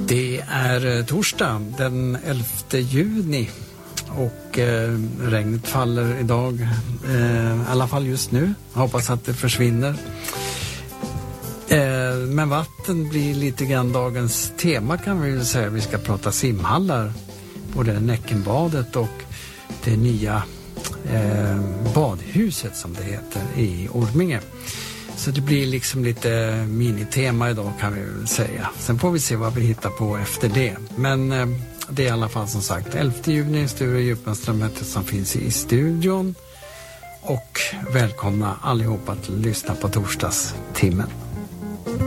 Det är torsdag den 11 juni och regnet faller idag, i alla fall just nu. Jag hoppas att det försvinner. Men vatten blir lite grann dagens tema, kan vi väl säga. Vi ska prata simhallar, både Näckenbadet och det nya badhuset som det heter i Orminge. Så det blir liksom lite minitema idag, kan vi väl säga. Sen får vi se vad vi hittar på efter det. Men det är i alla fall som sagt 11 juni, Sture Djupström som finns i studion. Och välkomna allihopa att lyssna på torsdagstimmen.